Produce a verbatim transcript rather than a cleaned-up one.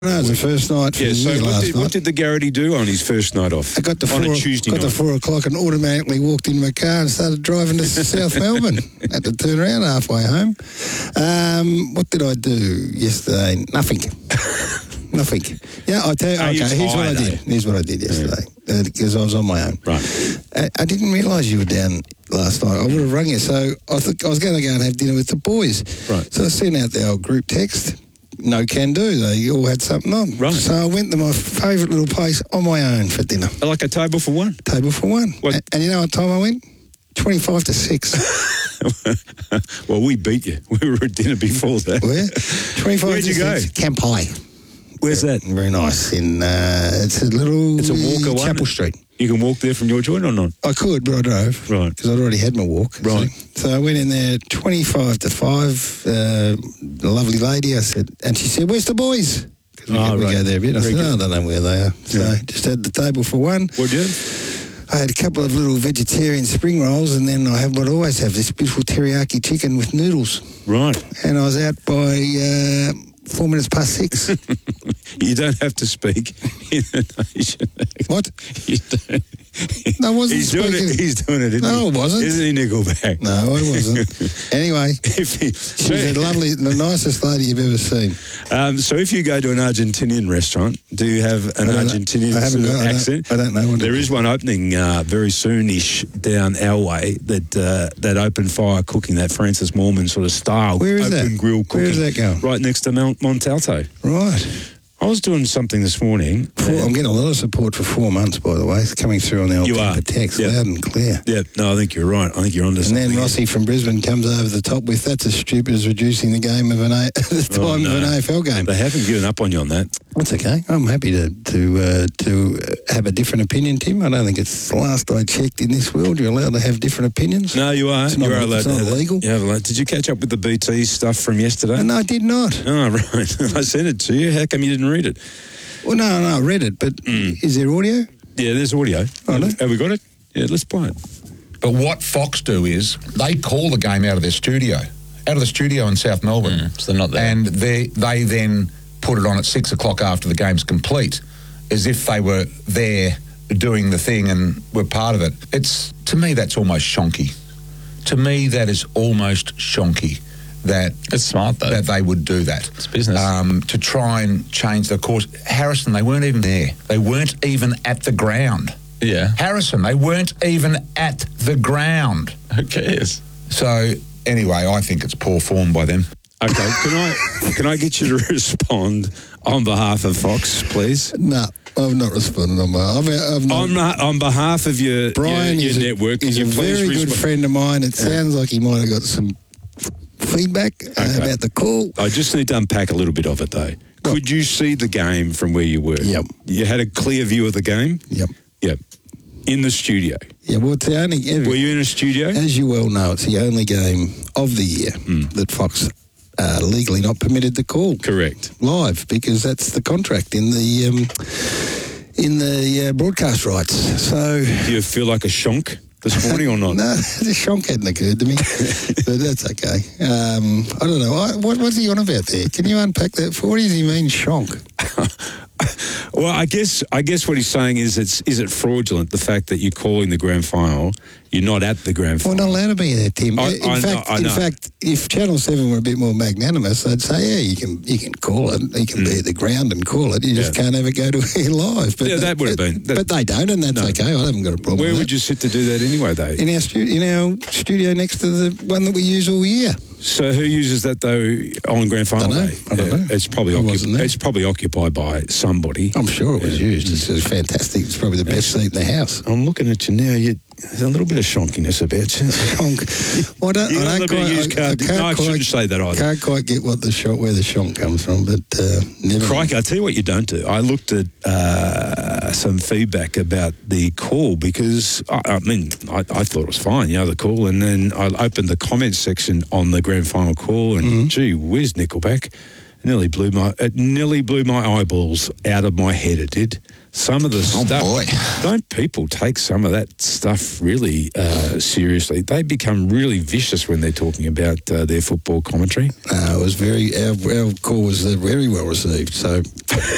No, it was the first night for Yeah, the so year what last did, night. what did the Garrity do on his first night off? I got to on four, a Tuesday got night. to four o'clock and automatically walked in my car and started driving to South Melbourne. Had to turn around halfway home. Um, what did I do yesterday? Nothing. Nothing. Yeah, I tell you. Are you Okay, here's what I tired, did. eh? Here's what I did yesterday because I was on my own. Right. I, I didn't realise you were down last night. I would have rung you, so I thought I was going to go and have dinner with the boys. Right. So I sent out the old group text. No can do. They all had something on. Right. So I went to my favourite little place on my own for dinner. Like a table for one? Table for one. What? And, and you know what time I went? twenty-five to six. Well, we beat you. We were at dinner before that. Where? twenty-five Where'd to you go? six. Campai. Where's that? Very nice. In uh, it's a little. It's a walk away. Chapel Street. You can walk there from your joint or not? I could, but I drove. Right. Because I'd already had my walk. Right. So, so I went in there twenty-five to five. Uh, the lovely lady, I said, and she said, "Where's the boys?" Because we, Oh, we right. go there a bit. I Very said, good. oh, I don't know where they are. So Yeah. just had the table for one. What'd you have? I had a couple of little vegetarian spring rolls, and then I have what I always have, this beautiful teriyaki chicken with noodles. Right. And I was out by uh, four minutes past six. You don't have to speak in the nation. What? You don't. No, I wasn't He's doing speaking. it. He's doing it. Isn't No, he? I wasn't. Isn't he, Nickelback? No, I wasn't. Anyway, If he, she's a lovely, the nicest lady you've ever seen. Um, so if you go to an Argentinian restaurant, do you have an I don't- Argentinian I haven't sort of got- I don't- accent? I don't know what There it is one opening uh, very soonish down our way that uh, that open fire cooking, that Francis Mormon sort of style. Where is open that? grill cooking. Where is that going? Right next to Mount Montalto. Right. I was doing something this morning. Four, I'm getting a lot of support for four months, by the way. It's coming through on the old You are. paper text, Yeah. loud and clear. Yeah, no, I think you're right. I think you're onto And something. then Rossi from Brisbane comes over the top with, that's as stupid as reducing the game of an a- the time Oh, no. of an A F L game. They haven't given up on you on that. That's okay. I'm happy to to uh, to uh, have a different opinion, Tim. I don't think it's the last I checked in this world. You're allowed to have different opinions. No, you are. It's You not- are allowed it's to not have that. illegal. You have allowed. Did you catch up with the B T stuff from yesterday? And I did not. Oh, right. I sent it to you. How come you didn't read it? Well, no, no, I read it, but Mm. is there audio? Yeah, there's audio. Oh, no? Have we got it? Yeah, let's play it. But what Fox do is they call the game out of their studio, out of the studio in South Melbourne. Mm, so they're not there. And they they then put it on at six o'clock after the game's complete, as if they were there doing the thing and were part of it. It's, to me, that's almost shonky. To me, that is almost shonky. That It's smart, though. that they would do that. It's business. Um, to try and change the course. Harrison, they weren't even there. They weren't even at the ground. Yeah. Harrison, they weren't even at the ground. Who cares? So anyway, I think it's poor form by them. Okay, can I can I get you to respond on behalf of Fox, please? No, I've not responded on my. I've, I've not. On on behalf of your Brian your, is your a, network, he's can a you please very good respond? friend of mine. It sounds like he might have got some feedback uh, Okay. about the call. I just need to unpack a little bit of it, though. Could you see the game from where you were? Yep. You had a clear view of the game? Yep. Yep. In the studio. Yeah, well, it's the only. Were you in a studio? As you well know, it's the only game of the year Hmm. that Fox uh, legally not permitted to call Correct. live because that's the contract in the um, in the uh, broadcast rights. So. Do you feel like a shonk this morning or not? No, the shonk hadn't occurred to me, but that's okay. Um, I don't know. I, what, what's he on about there? Can you unpack that for? What does he mean, shonk? Well, I guess I guess what he's saying is it's is it fraudulent, the fact that you're calling the grand final, you're not at the grand We're final. not allowed to be there, Tim. I- in I know- fact, I in know. fact, if Channel Seven were a bit more magnanimous, they'd say, "Yeah, you can you can call it. You can be at the ground and call it. You just Mm. Yeah. can't ever go to it live." But Yeah, that would have but- been- that- but they don't, and that's No. okay. I haven't got a problem. Where with would that. you sit to do that anyway, though? In our stu- in our studio next to the one that we use all year. So who uses that though on grand final Dunno. day? I don't Yeah, know. It's probably I occup- wasn't there. it's probably occupied by somebody. I'm sure it was Yeah. used. It's, it's fantastic. It's probably the best seat in the house. I'm looking at you now. You, there's a little bit of shonkiness about you. Shonk. Well, I don't, You got a I little don't bit of quite, used I, car- I no, can't I quite, shouldn't say that either. Can't quite get what the shonk, where the shonk comes from, but uh, never. Crikey, I'll tell you what you don't do. I looked at uh, some feedback about the call because, I, I mean, I, I thought it was fine, you know, the call. And then I opened the comments section on the grand final call and, Mm-hmm. gee whiz, Nickelback, it nearly blew my, it nearly blew my eyeballs out of my head, it did. Some of the Oh, stuff. boy. Don't people take some of that stuff really uh, seriously? They become really vicious when they're talking about uh, their football commentary. Uh, it was very, our, our call was uh, very well received, so